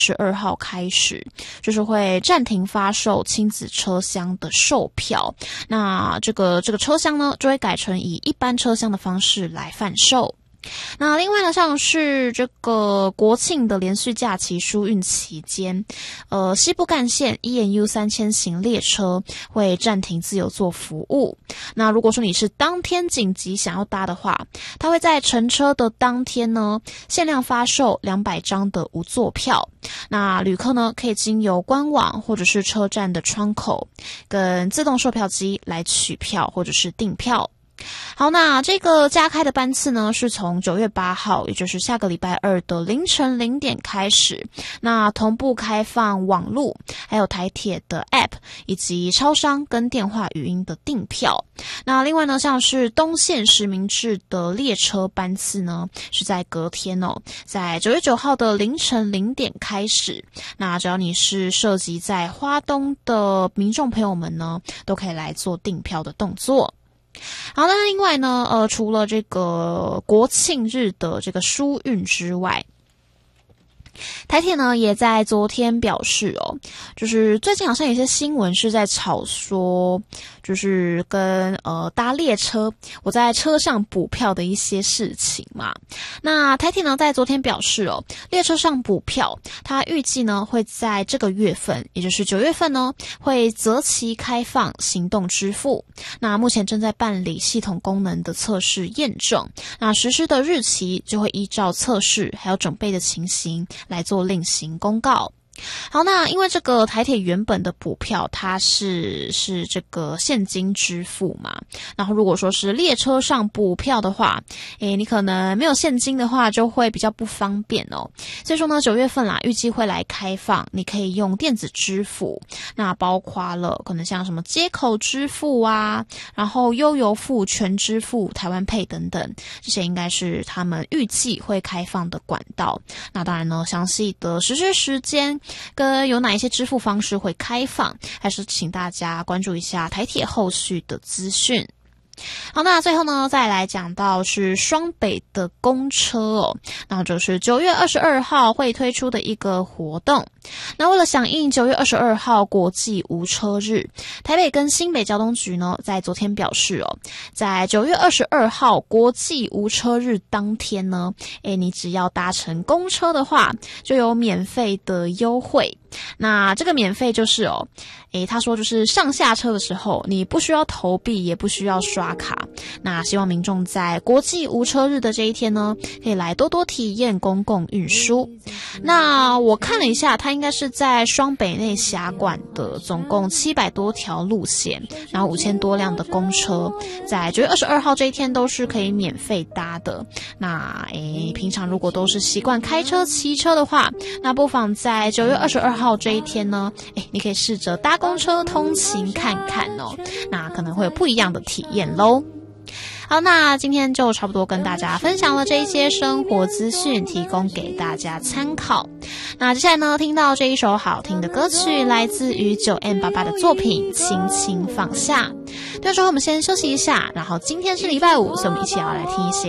12号开始，就是会暂停发售亲子车厢的售票。那这个车厢呢，就会改成以一般车厢的方式来贩售。那另外呢，像是这个国庆的连续假期疏运期间，西部干线 ENU 3000型列车会暂停自由座服务。那如果说你是当天紧急想要搭的话，它会在乘车的当天呢，限量发售200张的无座票。那旅客呢，可以经由官网或者是车站的窗口跟自动售票机来取票或者是订票。好，那这个加开的班次呢，是从9月8号，也就是下个礼拜二的凌晨0点开始。那同步开放网路，还有台铁的 App 以及超商跟电话语音的订票。那另外呢，像是东线实名制的列车班次呢，是在隔天哦，在9月9号的凌晨0点开始。那只要你是涉及在花东的民众朋友们呢，都可以来做订票的动作。好，那另外呢，除了这个国庆日的这个疏运之外，台铁呢也在昨天表示哦，就是最近好像有些新闻是在炒说，就是跟搭列车我在车上补票的一些事情嘛。那台铁呢在昨天表示哦，列车上补票，它预计呢会在这个月份，也就是9月份呢，会择期开放行动支付。那目前正在办理系统功能的测试验证，那实施的日期就会依照测试还有准备的情形来做另行公告。好，那因为这个台铁原本的补票它是这个现金支付嘛，然后如果说是列车上补票的话，你可能没有现金的话就会比较不方便哦。所以说呢，9月份啦，预计会来开放，你可以用电子支付，那包括了可能像什么街口支付啊，然后悠游付、全支付、台湾Pay等等，这些应该是他们预计会开放的管道。那当然呢，详细的实施时间跟有哪一些支付方式会开放，还是请大家关注一下台铁后续的资讯。好，那最后呢，再来讲到是双北的公车哦，那就是9月22号会推出的一个活动。那为了响应9月22号国际无车日，台北跟新北交通局呢，在昨天表示哦，在9月22号国际无车日当天呢，你只要搭乘公车的话，就有免费的优惠。那这个免费就是哦，他说就是上下车的时候，你不需要投币，也不需要刷卡。那希望民众在国际无车日的这一天呢，可以来多多体验公共运输。那我看了一下，它应该是在双北内辖管的总共700多条路线，然后5000多辆的公车，在9月22号这一天都是可以免费搭的。那平常如果都是习惯开车骑车的话，那不妨在9月22号这一天呢，你可以试着搭公车通勤看看哦，那可能会有不一样的体验咯。好，那今天就差不多跟大家分享了这一些生活资讯，提供给大家参考。那接下来呢，听到这一首好听的歌曲，来自于9M88的作品《轻轻放下》。对，之后我们先休息一下，然后今天是礼拜五，所以我们一起要来听一些